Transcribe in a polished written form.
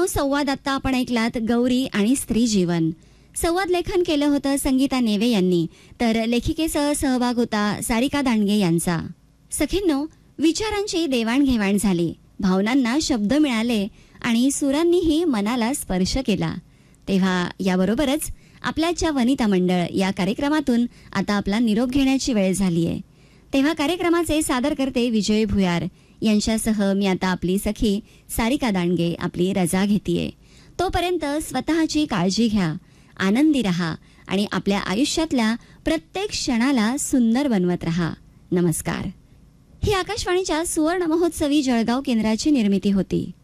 संवाद आता आपण ऐकलात गौरी आणि स्त्री जीवन. संवाद लेखन केलं होतं संगीता नेवे यांनी, तर लेखिकेसह सहभाग होता सारिका दांडगे यांचा. सखींनो, विचारांची देवाणघेवाण झाली, भावनांना शब्द मिळाले आणि सुरांनीही मनाला स्पर्श केला. तेव्हा याबरोबरच आपल्याच्या वनिता मंडळ या कार्यक्रमातून आता आपला निरोप घेण्याची वेळ झाली आहे. तेव्हा कार्यक्रमाचे सादरकर्ते विजय भुयार यांच्यासह मी आता आपली सखी सारिका दांडगे आपली रजा घेतीये. तोपर्यंत स्वतःची काळजी घ्या, आनंदी रहा आणि आपल्या आयुष्यातल्या प्रत्येक क्षणाला सुंदर बनवत रहा. नमस्कार. ही आकाशवाणीच्या सुवर्ण महोत्सवी जळगाव केंद्राची निर्मिती होती.